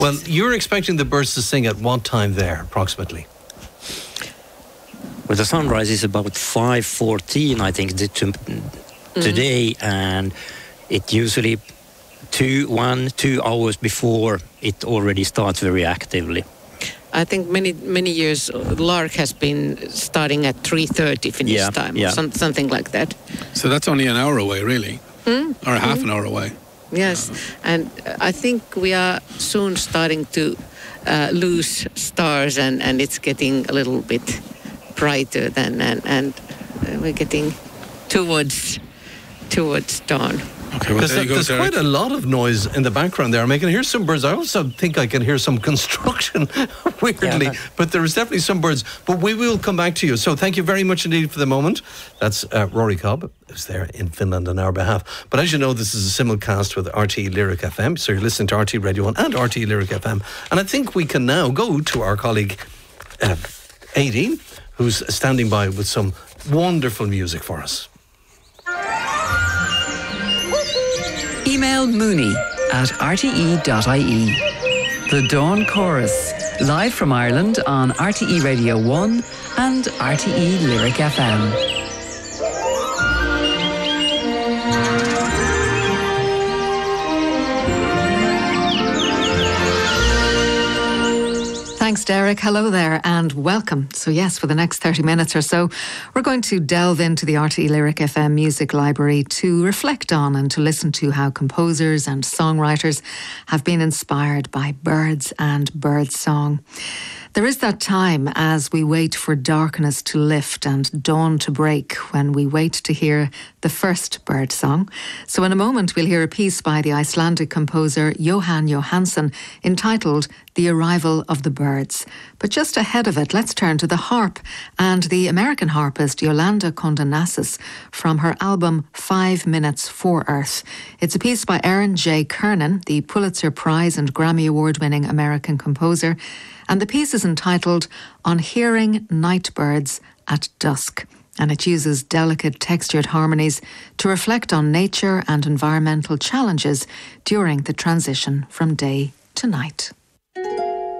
Well, you're expecting the birds to sing at what time there, approximately? Well, the sunrise is about 5:14, I think, today, and it usually 2 hours before it already starts very actively. I think many years lark has been starting at 3:30 Finnish time, or something like that. So that's only an hour away, really, or half an hour away. Yes, and I think we are soon starting to lose stars, and it's getting a little bit brighter than, and we're getting towards dawn. Okay, well, there's quite a lot of noise in the background there. I can hear some birds. I also think I can hear some construction, weirdly. But there is definitely some birds. But we will come back to you. So thank you very much indeed for the moment. That's Rory Cobb, who's there in Finland on our behalf. But as you know, this is a simulcast with RTE Lyric FM. So you're listening to RTE Radio 1 and RTE Lyric FM. And I think we can now go to our colleague, Aideen, who's standing by with some wonderful music for us. Email mooney@rte.ie. The Dawn Chorus, live from Ireland on RTE Radio 1 and RTE Lyric FM. Thanks, Derek. Hello there and welcome. So yes, for the next 30 minutes or so, we're going to delve into the RTE Lyric FM music library to reflect on and to listen to how composers and songwriters have been inspired by birds and birdsong. There is that time as we wait for darkness to lift and dawn to break, when we wait to hear the first bird song. So in a moment we'll hear a piece by the Icelandic composer Jóhann Jóhannsson entitled The Arrival of the Birds. But just ahead of it, let's turn to the harp and the American harpist Yolanda Condenassus from her album 5 Minutes for Earth. It's a piece by Aaron J. Kernan, the Pulitzer Prize and Grammy Award-winning American composer, and the piece is entitled On Hearing Night Birds at Dusk, and it uses delicate textured harmonies to reflect on nature and environmental challenges during the transition from day to night.